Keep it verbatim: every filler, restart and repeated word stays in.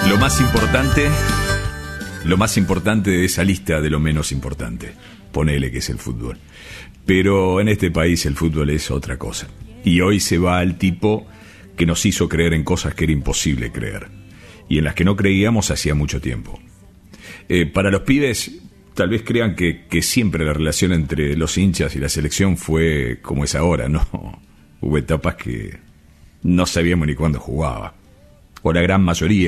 Lo más importante, lo más importante de esa lista de lo menos importante, ponele que es el fútbol. Pero en este país el fútbol es otra cosa. Y hoy se va al tipo que nos hizo creer en cosas que era imposible creer y en las que no creíamos hacía mucho tiempo. Eh, para los pibes, tal vez crean que, que siempre la relación entre los hinchas y la selección fue como es ahora, ¿no? Hubo etapas que no sabíamos ni cuándo jugaba, o la gran mayoría.